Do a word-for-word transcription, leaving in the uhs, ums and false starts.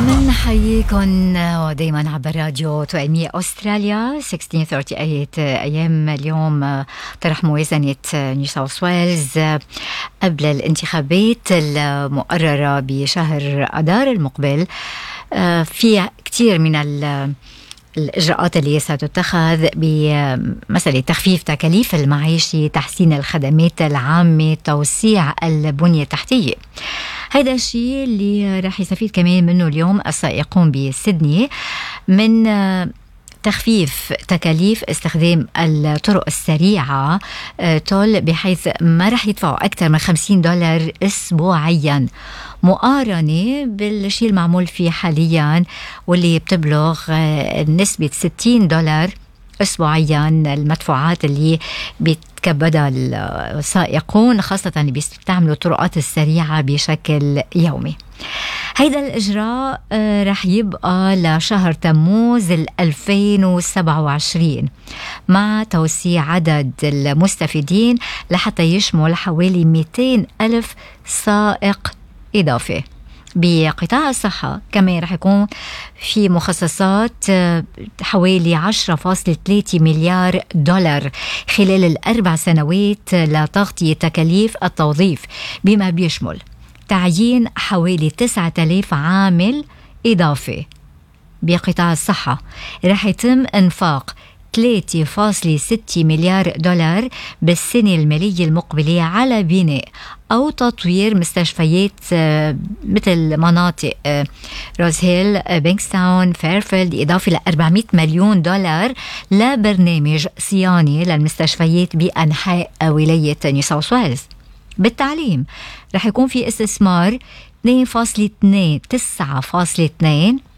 نحييكم ودايما عبر راديو توأمية أستراليا ستة عشر ثلاثة وثلاثين أيام اليوم طرح موازنة نيو ساوث ويلز قبل الانتخابات المقررة بشهر أدار المقبل. في كتير من الإجراءات اللي ستتخذ بمسألة تخفيف تكاليف المعيشة، تحسين الخدمات العامة، توسيع البنية التحتية. هذا الشيء اللي راح يستفيد كمان منه اليوم السائقون بسيدني من تخفيف تكاليف استخدام الطرق السريعة تول، بحيث ما راح يدفعوا أكثر من خمسين دولار أسبوعيا مقارنة بالشيء المعمول فيه حاليا، واللي بتبلغ نسبة ستين دولار أسبوعيا المدفوعات اللي بيتكبدها السائقون، خاصة اللي بيستعملوا الطرقات السريعة بشكل يومي. هيدا الإجراء رح يبقى لشهر تموز ألفين وسبعة وعشرين، مع توسيع عدد المستفيدين لحتى يشمل حوالي مئتين ألف سائق إضافي. بقطاع الصحة كمان رح يكون في مخصصات حوالي عشرة فاصلة ثلاثة مليار دولار خلال الأربع سنوات لتغطية تكاليف التوظيف، بما بيشمل تعيين حوالي تسعة آلاف عامل إضافي. بقطاع الصحة رح يتم إنفاق ثلاثة فاصلة ستة مليار دولار بالسنة المالية المقبلة على بناء أو تطوير مستشفيات مثل مناطق روز هيل، بينكستاون، فيرفيلد، إضافة ل أربعمئة مليون دولار لبرنامج صيانة للمستشفيات بأنحاء ولاية نيو ساوث ويلز. بالتعليم رح يكون في استثمار اثنين فاصلة اثنين تسعة فاصلة اثنين